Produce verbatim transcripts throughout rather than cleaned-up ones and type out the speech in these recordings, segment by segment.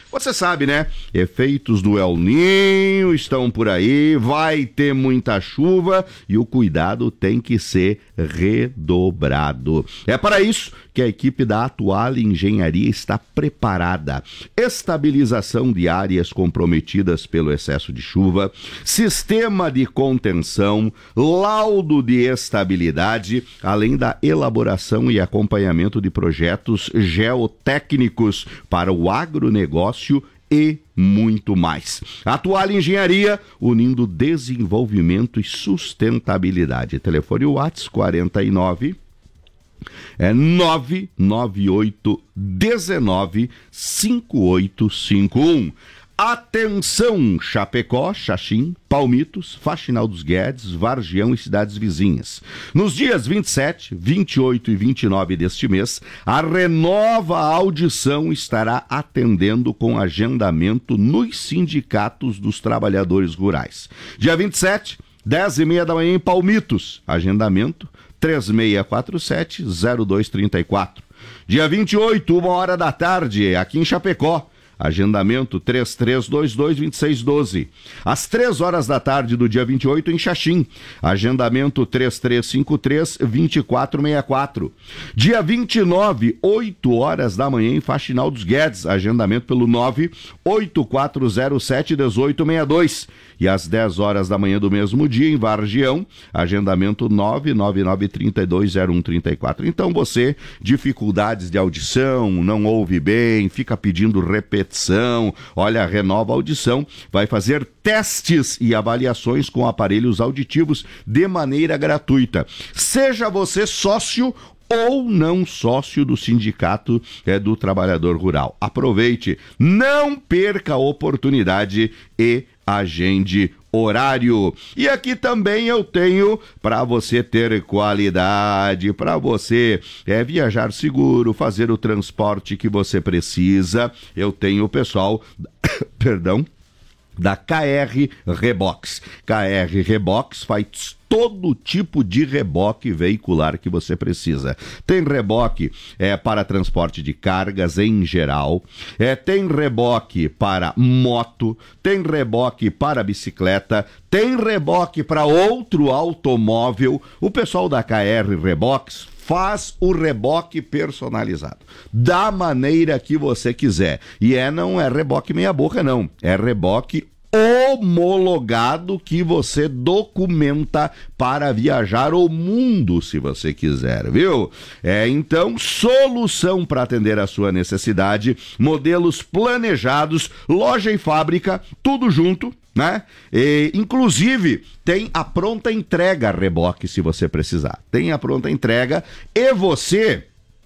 Você sabe, né? Efeitos do El Ninho estão por aí, vai ter muita chuva e o cuidado tem que ser redobrado. É para isso que a equipe da Atual Engenharia está preparada. Estabilização de áreas comprometidas pelo excesso de chuva, sistema de contenção, laudo de estabilidade, além da elaboração e acompanhamento de projetos geotécnicos para o agronegócio e muito mais. Atual Engenharia, unindo desenvolvimento e sustentabilidade. Telefone WhatsApp quarenta e nove é nove nove oito um nove cinco oito cinco um. Atenção, Chapecó, Xaxim, Palmitos, Faxinal dos Guedes, Vargião e cidades vizinhas. Nos dias vinte e sete, vinte e oito e vinte e nove deste mês, a Renova Audição estará atendendo com agendamento nos sindicatos dos trabalhadores rurais. Dia vinte e sete, dez e meia da manhã em Palmitos, agendamento três seis quatro sete zero dois três quatro. Dia vinte e oito, uma hora da tarde, aqui em Chapecó, agendamento três três dois dois dois seis um dois. Às três horas da tarde do dia vinte e oito em Xaxim, agendamento três três cinco três dois quatro seis quatro. Dia vinte e nove, oito horas da manhã em Faxinal dos Guedes, agendamento pelo nove oito quatro zero sete um oito seis dois. E às dez horas da manhã do mesmo dia em Vargião, agendamento nove nove nove três dois zero um três quatro. Então você, dificuldades de audição, não ouve bem, fica pedindo repetição, olha, a Renova Audição vai fazer testes e avaliações com aparelhos auditivos de maneira gratuita. Seja você sócio ou não sócio do Sindicato é, do Trabalhador Rural. Aproveite, não perca a oportunidade e agende horário. E aqui também eu tenho para você ter qualidade, para você é, viajar seguro, fazer o transporte que você precisa. Eu tenho o pessoal, perdão, da K R Rebox. K R Rebox faz todo tipo de reboque veicular que você precisa. Tem reboque é, para transporte de cargas em geral, é, tem reboque para moto, tem reboque para bicicleta, tem reboque para outro automóvel. O pessoal da K R Rebox faz o reboque personalizado, da maneira que você quiser. E é, não é reboque meia boca, não. É reboque homologado que você documenta para viajar o mundo, se você quiser, viu? É, então, solução para atender a sua necessidade, modelos planejados, loja e fábrica, tudo junto, né? E, inclusive, tem a pronta entrega reboque, se você precisar. Tem a pronta entrega e você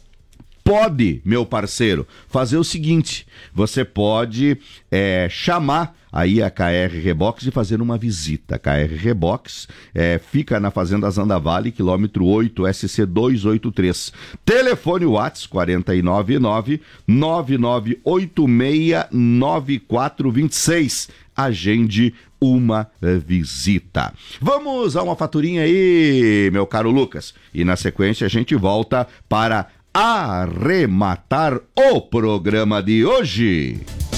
pode, meu parceiro, fazer o seguinte, você pode é, chamar aí a K R Rebox e fazer uma visita. K R Rebox é, fica na Fazenda Zandavale, quilômetro oito, S C duzentos e oitenta e três. Telefone WhatsApp quarenta e nove nove nove nove oito seis nove quatro dois seis. Agende uma visita. Vamos a uma faturinha aí, meu caro Lucas. E na sequência a gente volta para arrematar o programa de hoje.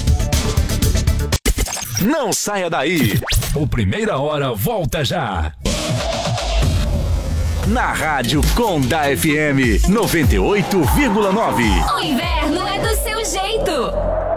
Não saia daí. O Primeira Hora volta já. Na Rádio Conda F M noventa e oito vírgula nove. O inverno é do seu jeito.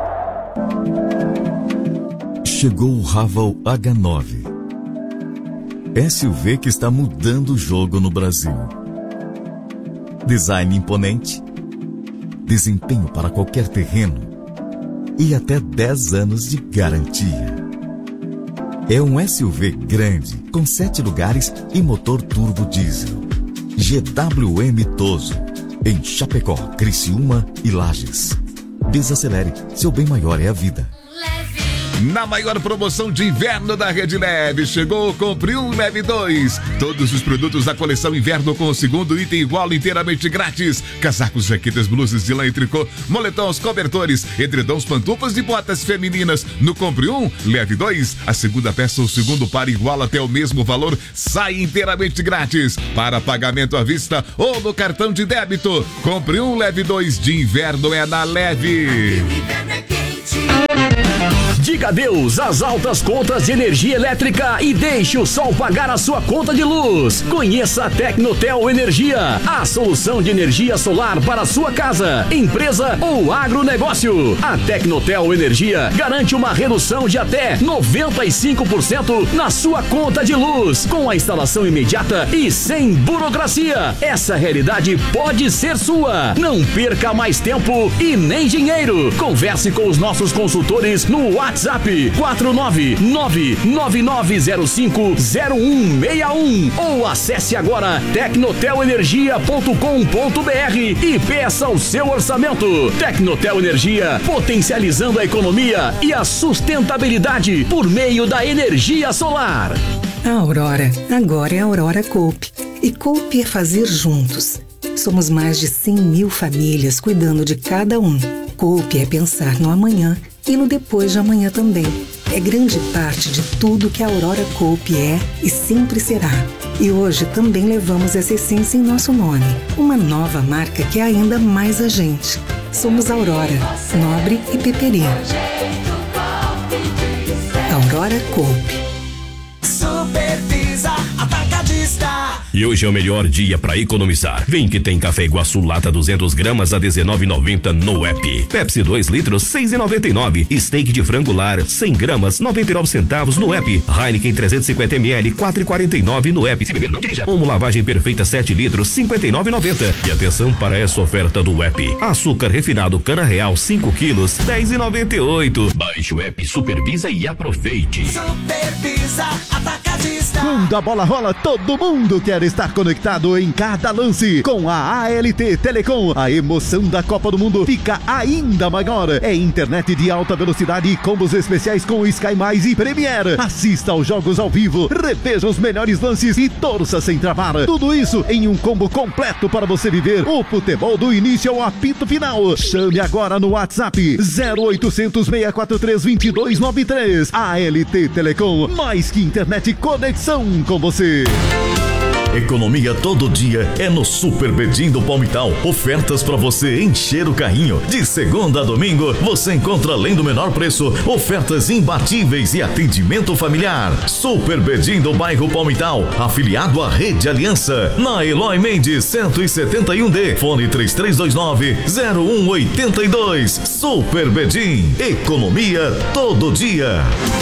Chegou o Raval H nove. S U V que está mudando o jogo no Brasil. Design imponente, desempenho para qualquer terreno e até dez anos de garantia. É um S U V grande, com sete lugares e motor turbo diesel. G W M Toso, em Chapecó, Criciúma e Lages. Desacelere, seu bem maior é a vida. Na maior promoção de inverno da Rede Leve, chegou o Compre um, Leve dois. Todos os produtos da coleção inverno com o segundo item igual inteiramente grátis. Casacos, jaquetas, blusas de lã e tricô, moletons, cobertores, edredons, pantufas e botas femininas. No Compre um, Leve dois, a segunda peça ou segundo par igual até o mesmo valor sai inteiramente grátis. Para pagamento à vista ou no cartão de débito. Compre um, Leve dois de inverno é na Leve. O inverno é quente. Diga adeus às altas contas de energia elétrica e deixe o sol pagar a sua conta de luz. Conheça a Tecnotel Energia, a solução de energia solar para a sua casa, empresa ou agronegócio. A Tecnotel Energia garante uma redução de até noventa e cinco por cento na sua conta de luz, com a instalação imediata e sem burocracia. Essa realidade pode ser sua. Não perca mais tempo e nem dinheiro. Converse com os nossos consultores no WhatsApp quatro nove nove nove nove zero cinco zero um seis um ou acesse agora tecnotel energia ponto com ponto b r e peça o seu orçamento. Tecnotel Energia, potencializando a economia e a sustentabilidade por meio da energia solar. A Aurora agora é a Aurora Coop. E Coop é fazer juntos. Somos mais de cem mil famílias cuidando de cada um. Coop é pensar no amanhã e no depois de amanhã também. É grande parte de tudo que a Aurora Coop é e sempre será. E hoje também levamos essa essência em nosso nome. Uma nova marca que é ainda mais a gente. Somos Aurora, Nobre e Peperi. Aurora Coop. Supervisa Atacadista. E hoje é o melhor dia para economizar. Vem que tem Café Iguaçu lata duzentas gramas a dezenove e noventa no app. Pepsi dois litros seis e noventa e nove. Steak de frango lar cem gramas noventa e nove centavos no app. Heineken trezentos e cinquenta mililitros quatro e quarenta e nove no app. Se beber não dirija. Omo lavagem perfeita sete litros cinquenta e nove e noventa. E atenção para essa oferta do app. Açúcar refinado cana real cinco quilos dez e noventa e oito. Baixe o app, supervisa e aproveite. Supervisa Atacadista. Quando a bola rola, todo mundo quer estar conectado em cada lance. Com a A L T Telecom, a emoção da Copa do Mundo fica ainda maior. É internet de alta velocidade e combos especiais com Sky Mais e Premiere. Assista aos jogos ao vivo, reveja os melhores lances e torça sem travar. Tudo isso em um combo completo para você viver o futebol do início ao apito final. Chame agora no WhatsApp zero oitocentos, seis quatro três, dois dois nove três. A L T Telecom, mais que internet, conexão com você. Economia todo dia é no Super Bedim do Palmital. Ofertas para você encher o carrinho. De segunda a domingo, você encontra, além do menor preço, ofertas imbatíveis e atendimento familiar. Super Bedim do bairro Palmital, afiliado à Rede Aliança, na Eloy Mendes cento e setenta e um D, fone três três dois nove, zero um oito dois. Super Bedim, economia todo dia.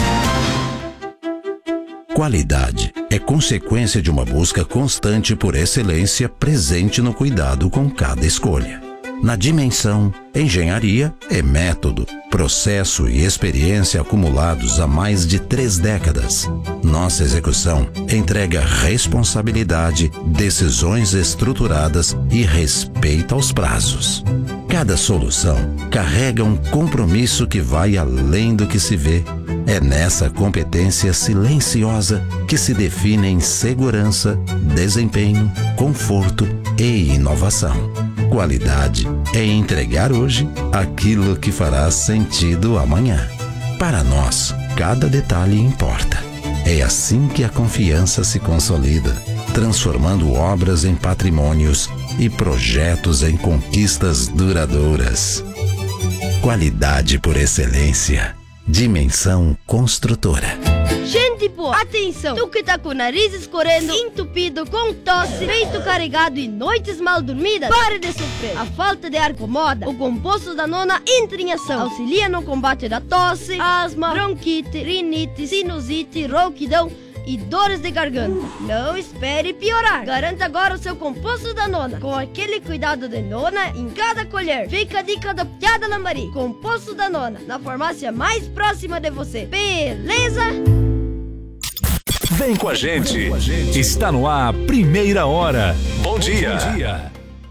Qualidade é consequência de uma busca constante por excelência presente no cuidado com cada escolha. Na dimensão, engenharia é método, processo e experiência acumulados há mais de três décadas. Nossa execução entrega responsabilidade, decisões estruturadas e respeito aos prazos. Cada solução carrega um compromisso que vai além do que se vê. É nessa competência silenciosa que se definem segurança, desempenho, conforto e inovação. Qualidade é entregar hoje aquilo que fará sentido amanhã. Para nós, cada detalhe importa. É assim que a confiança se consolida, transformando obras em patrimônios e projetos em conquistas duradouras. Qualidade por excelência. Dimensão Construtora. Gente boa, atenção! Tu que tá com o nariz escorrendo, entupido, com tosse, peito carregado e noites mal dormidas, pare de sofrer. A falta de ar incomoda. O composto da nona entra em ação. Auxilia no combate da tosse, asma, bronquite, rinite, sinusite, rouquidão e dores de garganta. Não espere piorar. Garanta agora o seu composto da nona, com aquele cuidado de nona em cada colher. Fica a dica da Piada Lambari. Composto da nona, na farmácia mais próxima de você. Beleza? Vem com a gente. Está no ar, Primeira Hora. Bom dia. Bom dia.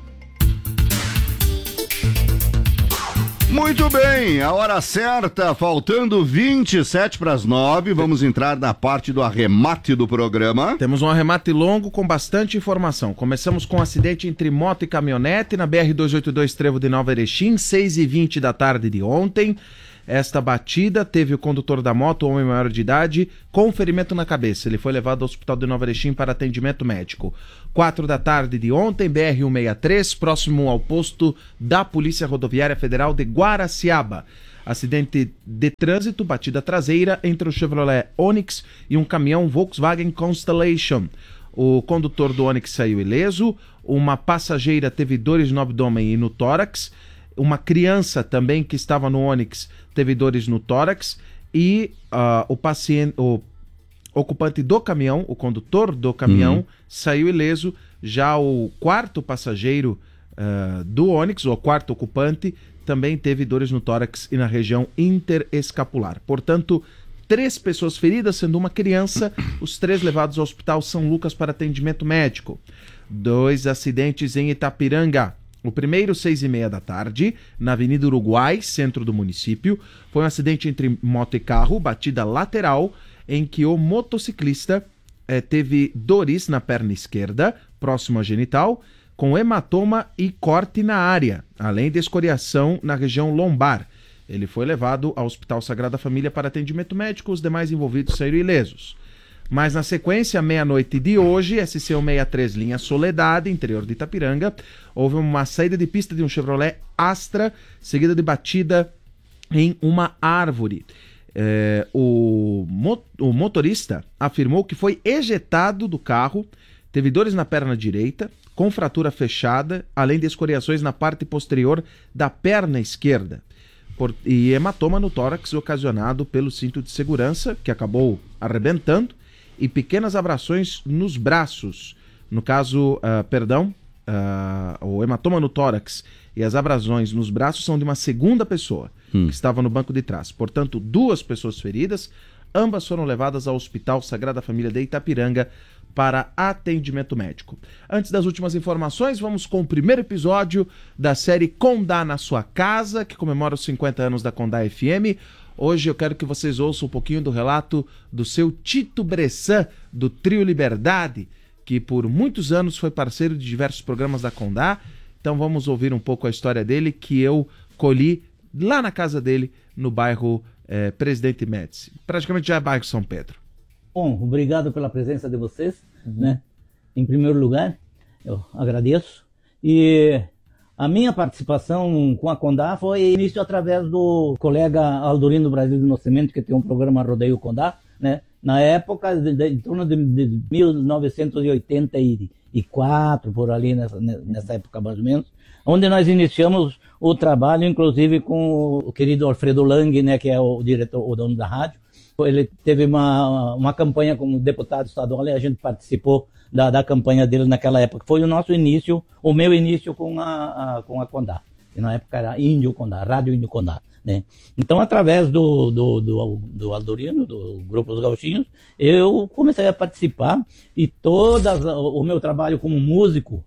Muito bem, a hora certa, faltando vinte e sete para as nove, vamos entrar na parte do arremate do programa. Temos um arremate longo com bastante informação. Começamos com um acidente entre moto e caminhonete na B R duzentos e oitenta e dois Trevo de Nova Erechim, seis e vinte da tarde de ontem. Esta batida teve o condutor da moto, um homem maior de idade, com ferimento na cabeça. Ele foi levado ao hospital de Nova Erechim para atendimento médico. Quatro da tarde de ontem, B R cento e sessenta e três, próximo ao posto da Polícia Rodoviária Federal de Guaraciaba. Acidente de trânsito, batida traseira entre o Chevrolet Onix e um caminhão Volkswagen Constellation. O condutor do Onix saiu ileso, uma passageira teve dores no abdômen e no tórax, uma criança também que estava no Onix teve dores no tórax e uh, o paciente, o ocupante do caminhão, o condutor do caminhão, uhum. saiu ileso. Já o quarto passageiro uh, do Onix, o quarto ocupante, também teve dores no tórax e na região interescapular. Portanto, três pessoas feridas, sendo uma criança, os três levados ao Hospital São Lucas para atendimento médico. Dois acidentes em Itapiranga. O primeiro, seis e meia da tarde, na Avenida Uruguai, centro do município, foi um acidente entre moto e carro, batida lateral, em que o motociclista eh, teve dores na perna esquerda, próximo à genital, com hematoma e corte na área, além de escoriação na região lombar. Ele foi levado ao Hospital Sagrada Família para atendimento médico, os demais envolvidos saíram ilesos. Mas na sequência, meia-noite de hoje, S C cento e sessenta e três, linha Soledade, interior de Itapiranga, houve uma saída de pista de um Chevrolet Astra, seguida de batida em uma árvore. É, o, mo- o motorista afirmou que foi ejetado do carro, teve dores na perna direita, com fratura fechada, além de escoriações na parte posterior da perna esquerda. Por, e hematoma no tórax ocasionado pelo cinto de segurança, que acabou arrebentando, e pequenas abrações nos braços. No caso, uh, perdão, uh, o hematoma no tórax e as abrasões nos braços são de uma segunda pessoa, hum. que estava no banco de trás. Portanto, duas pessoas feridas, ambas foram levadas ao Hospital Sagrada Família de Itapiranga para atendimento médico. Antes das últimas informações, vamos com o primeiro episódio da série Condá na Sua Casa, que comemora os cinquenta anos da Condá F M. Hoje eu quero que vocês ouçam um pouquinho do relato do seu Tito Bressan, do Trio Liberdade, que por muitos anos foi parceiro de diversos programas da Condá. Então vamos ouvir um pouco a história dele, que eu colhi lá na casa dele, no bairro eh, Presidente Médici. Praticamente já é bairro São Pedro. Bom, obrigado pela presença de vocês, uhum. né? Em primeiro lugar, eu agradeço. E a minha participação com a Condá foi início através do colega Aldorino Brasil do Nascimento, que tem um programa Rodeio Condá, né? Na época, de, de, em torno de, de mil novecentos e oitenta e quatro, por ali, nessa, nessa época mais ou menos, onde nós iniciamos o trabalho, inclusive com o querido Alfredo Lang, né, que é o diretor, o dono da rádio. Ele teve uma, uma campanha como deputado estadual e a gente participou da, da campanha dele naquela época. Foi o nosso início, o meu início com a, a, com a Condá. E na época era Índio Condá, Rádio Índio Condá, né? Então, através do, do, do, do Aldorino, do Grupo dos Gauchinhos, eu comecei a participar e todo o meu trabalho como músico,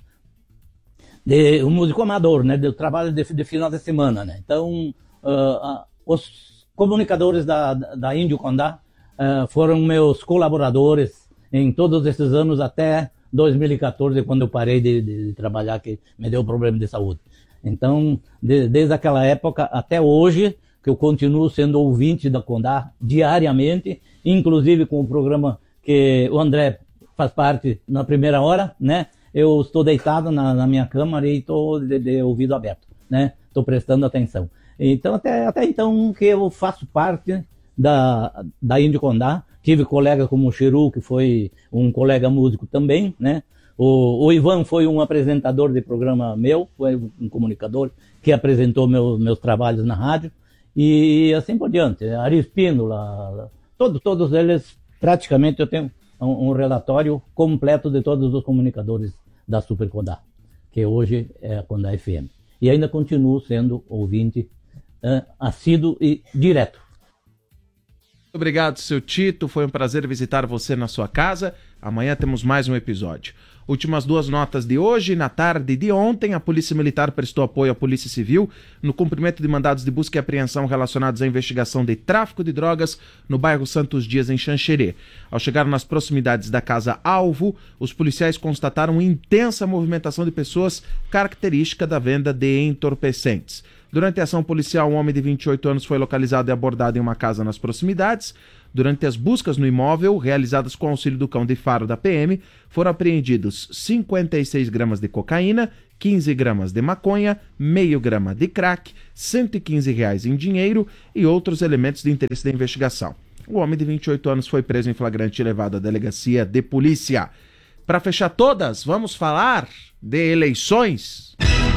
de, um músico amador, né? Do trabalho de, de final de semana, né? Então, uh, os comunicadores da, da Índio Condá uh, foram meus colaboradores em todos esses anos até dois mil e quatorze, quando eu parei de, de, de trabalhar, que me deu problema de saúde. Então, de, desde aquela época até hoje, que eu continuo sendo ouvinte da Condá diariamente, inclusive com o programa que o André faz parte na primeira hora, né? Eu estou deitado na, na minha cama e estou de, de ouvido aberto, né? Estou prestando atenção. Então, até, até então que eu faço parte da, da Índio Condá. Tive colegas como o Chiru, que foi um colega músico também, né? O, o Ivan foi um apresentador de programa meu, foi um comunicador que apresentou meu, meus trabalhos na rádio. E assim por diante. Ari Espínola, todo, todos eles, praticamente eu tenho um, um relatório completo de todos os comunicadores da Super Condá, que hoje é a Condá F M. E ainda continuo sendo ouvinte uh, assíduo e direto. Obrigado, seu Tito. Foi um prazer visitar você na sua casa. Amanhã temos mais um episódio. Últimas duas notas de hoje. Na tarde de ontem, a Polícia Militar prestou apoio à Polícia Civil no cumprimento de mandados de busca e apreensão relacionados à investigação de tráfico de drogas no bairro Santos Dias, em Xanxerê. Ao chegar nas proximidades da casa alvo, os policiais constataram intensa movimentação de pessoas característica da venda de entorpecentes. Durante a ação policial, um homem de vinte e oito anos foi localizado e abordado em uma casa nas proximidades. Durante as buscas no imóvel, realizadas com auxílio do cão de faro da P M, foram apreendidos cinquenta e seis gramas de cocaína, quinze gramas de maconha, meio grama de crack, cento e quinze reais em dinheiro e outros elementos de interesse da investigação. O homem de vinte e oito anos foi preso em flagrante e levado à delegacia de polícia. Para fechar todas, vamos falar de eleições.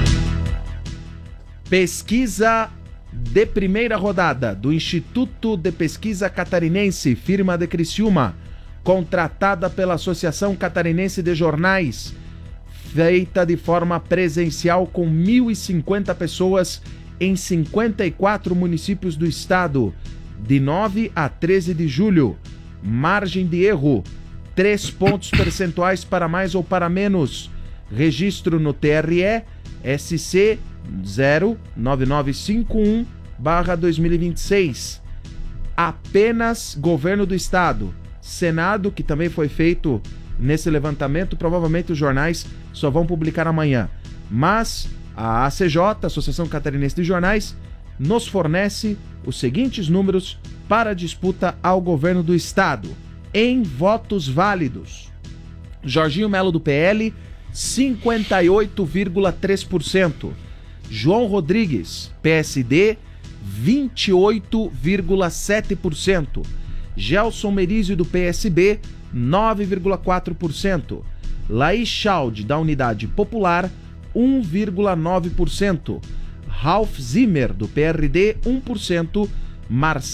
Pesquisa de primeira rodada do Instituto de Pesquisa Catarinense, firma de Criciúma, contratada pela Associação Catarinense de Jornais, feita de forma presencial com mil e cinquenta pessoas em cinquenta e quatro municípios do estado, de nove a treze de julho. Margem de erro, três pontos percentuais para mais ou para menos. Registro no T R E S C zero nove nove cinco um barra dois mil e vinte e seis. Apenas Governo do Estado. Senado, que também foi feito nesse levantamento, provavelmente os jornais só vão publicar amanhã. Mas a A C J, Associação Catarinense de Jornais, nos fornece os seguintes números para a disputa ao Governo do Estado. Em votos válidos, Jorginho Melo do P L, cinquenta e oito vírgula três por cento. João Rodrigues, P S D, vinte e oito vírgula sete por cento. Gelson Merizio do P S B, nove vírgula quatro por cento. Laís Chalde, da Unidade Popular, um vírgula nove por cento. Ralph Zimmer, do P R D, um por cento. Marcelo